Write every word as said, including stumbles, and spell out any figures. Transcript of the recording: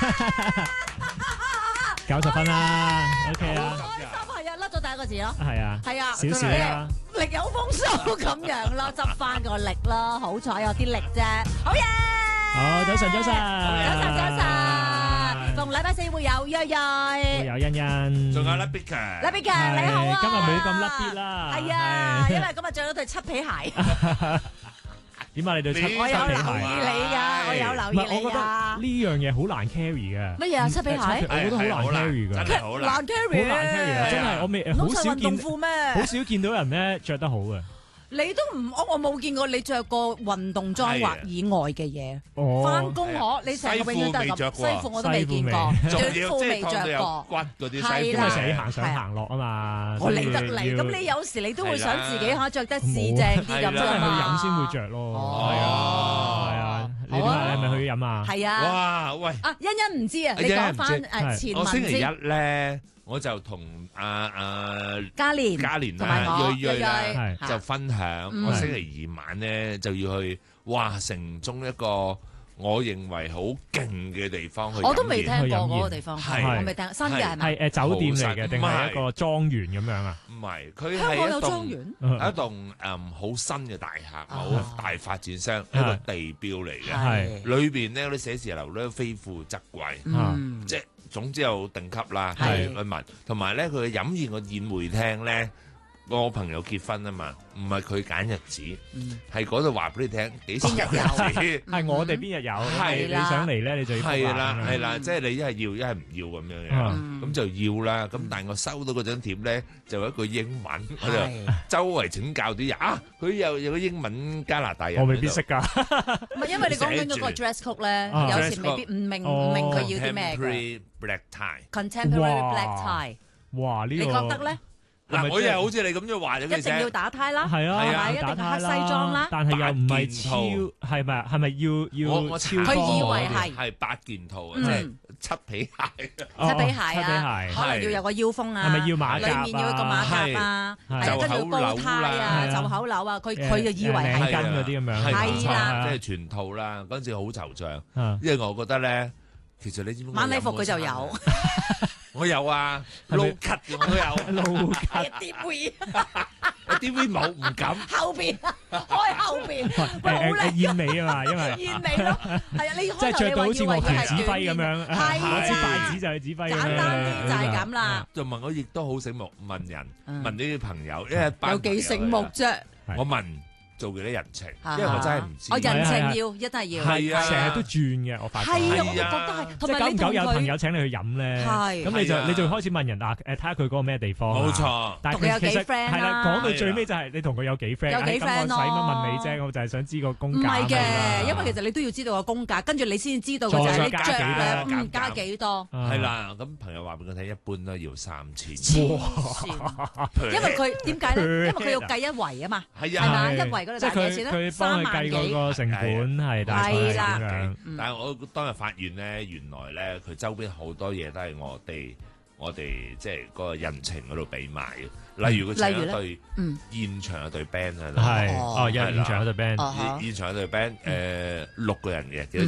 九十分啦 ，OK 啦， 開心係啊，甩咗第一個字咯。 係啊， 係啊， 少少啦， 力有風騷咁樣咯，執翻個力咯，好彩有啲力啫，好嘢！ 好，早晨，早晨， 早晨，早晨，逢禮拜四會有約約， 會有欣欣， 仲有 Labika， Labika你好啊， 今日冇咁甩啲啦， 係啊，因為今日着咗對漆皮鞋。 點解你對漆皮鞋？ 我有留意你㗎，我有留意你㗎。 我覺得呢樣嘢好難 carry 嘅。 乜嘢啊？漆皮鞋？ 我覺得好難 carry 㗎， 真係好難， 難 carry， 好難 carry 啊！真係我未好少見，好少見到人咧着得好嘅。 你都唔，我我冇見過你着過運動裝或以外嘅嘢。 哦， 翻工我你成個永遠都係咁，西褲我都未見過，短褲未着過， 骨嗰啲西係因為啦， 成日行上行落啊嘛。 我理得嚟，咁你有時你都會想自己嚇着得試正啲咁真係去啊嘛。 飲先會着咯。係啊，係啊。你點解？你係咪去飲啊？ 係啊。 哇，喂！ 啊，欣欣唔知啊，你講翻誒前我星期一文先。 咧，我就同阿阿嘉蓮嘉蓮同埋我啦，瑞瑞啦， 係就分享。我星期二晚咧就要去，哇！城中一個我認為好勁嘅地方去。 我都未聽過嗰個地方， 係我未聽新嘅係咪？ 係誒酒店嚟嘅，定係一個莊園咁樣啊？ 唔係，佢香港係一有莊棟園， 係一棟誒好新嘅大廈，好大發展商一個地標嚟嘅。 係裏邊咧嗰啲寫字樓咧非富則貴， 嗯， 即係總之有定級啦。 係去問，同埋咧佢嘅飲宴個宴會廳咧。我朋友結婚啊嘛，唔係佢揀日子，係嗰度話俾你聽幾時有日子， 係我哋邊日有，係你想嚟咧，你就要係啦係啦，即係你一係要一係唔要咁樣樣，咁就要啦。咁但係我收到嗰張帖咧，就有一句英文，我就周圍請教啲人啊，佢又有個英文加拿大人， 我未必識㗎。 唔係因為你講緊嗰個 dress code 咧，有時未必唔明唔明佢要啲咩嘅。 Black tie，contemporary black tie， 哇！呢個你覺得咧？ 嗱，我又係好似你咁樣話咗佢一定要打呔啦， 係啊， 係咪？一定黑西裝啦， 但係又唔係超，係咪？係咪要要？ 我我超佢以為係係八件套啊，即係漆皮鞋， 漆皮鞋啊，可能要有個腰封啊， 係咪要馬甲啊？ 裏面要有個馬甲啊，係跟住要高呔啊，袖口鈕啊，佢佢就以為係跟嗰啲咁樣， 係啦， 即係全套啦。嗰陣時好惆悵，因為我覺得咧，其實你知唔知晚禮服佢就有。 我有啊，撈咳嘅我都有， 撈咳。 D V， 有 D V 冇唔敢。 後邊開後邊，好靚。 燕尾啊嘛，因為燕尾咯，係啊，你即係着到好似樂團指揮咁樣， 係下支筷子就係指揮。 簡單啲就係咁啦。 就問我亦都好醒目，問人問呢啲朋友，因為有幾醒目啫？ 我問。做幾多人情？因為我真係唔知。 我人情要一定係要。 係啊， 成日都轉嘅，我發覺。 係啊，我都覺得係。 即係久唔久有朋友請你去飲咧，咁你就你就開始問人嗱誒，睇下佢嗰個咩地方。 冇錯。 但係其實係啦，講到最尾就係你同佢有幾 friend。 有幾 friend 咯？ 使乜問你啫？我就係想知個公價。 唔係嘅，因為其實你都要知道個公價，跟住你先知道嘅就係你着咧，嗯，加幾多？ 係啦，咁朋友話俾我聽，一般都要三千。 因為佢點解咧？因為佢要計一圍啊嘛。 係啊。 係嘛？一圍嗰度大幾錢咧？ 幫佢計嗰個成本係大概咁樣， 但係我當日發現咧，原來咧佢周邊好多嘢都係我哋我哋即係嗰個人情嗰度俾埋嘅，例如佢請一隊現場有隊 band 喺度， 係哦，現場有隊 band， 現場有隊 band，誒六個人嘅幾多